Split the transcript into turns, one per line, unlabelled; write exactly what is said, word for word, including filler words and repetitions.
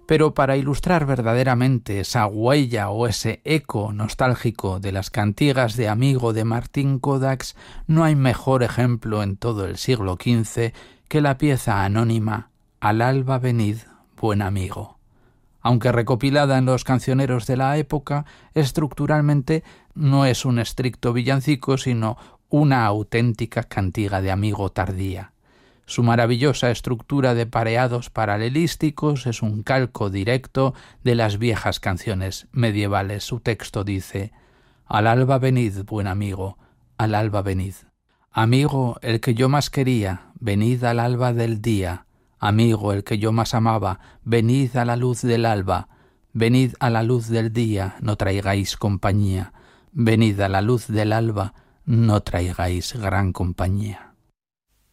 Pero para ilustrar verdaderamente esa huella o ese eco nostálgico de las cantigas de amigo de Martín Codax, no hay mejor ejemplo en todo el siglo quince que la pieza anónima Al alba venid, buen amigo. Aunque recopilada en los cancioneros de la época, estructuralmente no es un estricto villancico, sino una auténtica cantiga de amigo tardía. Su maravillosa estructura de pareados paralelísticos es un calco directo de las viejas canciones medievales. Su texto dice: «Al alba venid, buen amigo, al alba venid. Amigo, el que yo más quería, venid al alba del día. Amigo, el que yo más amaba, venid a la luz del alba. Venid a la luz del día, no traigáis compañía. Venid a la luz del alba, no traigáis gran compañía».